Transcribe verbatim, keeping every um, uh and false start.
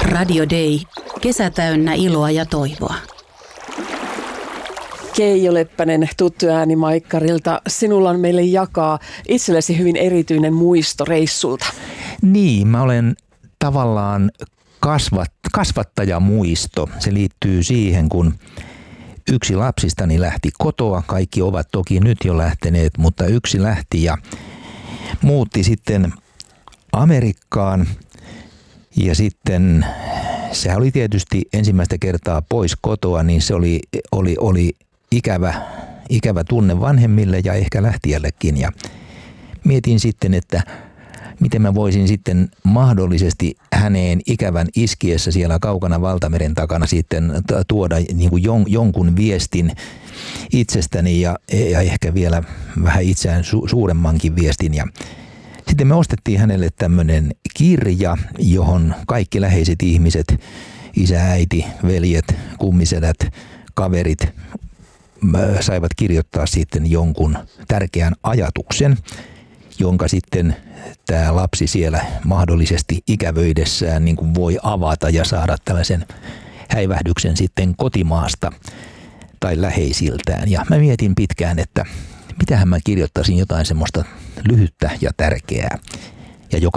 Radio Day. Kesä täynnä iloa ja toivoa. Keijo Leppänen, tuttu ääni Maikkarilta. Sinulla on meille jakaa itsellesi hyvin erityinen muisto reissulta. Niin, mä olen tavallaan kasvat, kasvattajamuisto. Se liittyy siihen, kun yksi lapsistani lähti kotoa. Kaikki ovat toki nyt jo lähteneet, mutta yksi lähti ja muutti sitten Amerikkaan. Ja sitten sehän oli tietysti ensimmäistä kertaa pois kotoa, niin se oli, oli, oli ikävä, ikävä tunne vanhemmille ja ehkä lähtijällekin. Ja mietin sitten, että miten mä voisin sitten mahdollisesti häneen ikävän iskiessä siellä kaukana valtameren takana sitten tuoda niin kuin jon, jonkun viestin itsestäni ja, ja ehkä vielä vähän itseään su, suuremmankin viestin. Ja sitten me ostettiin hänelle tämmöinen kirja, johon kaikki läheiset ihmiset, isä, äiti, veljet, kummisedät, kaverit saivat kirjoittaa sitten jonkun tärkeän ajatuksen, jonka sitten tämä lapsi siellä mahdollisesti ikävöidessään niin kuin voi avata ja saada tällaisen häivähdyksen sitten kotimaasta tai läheisiltään. Ja mä mietin pitkään, että mitähän mä kirjoittaisin jotain semmoista lyhyttä ja tärkeää ja joka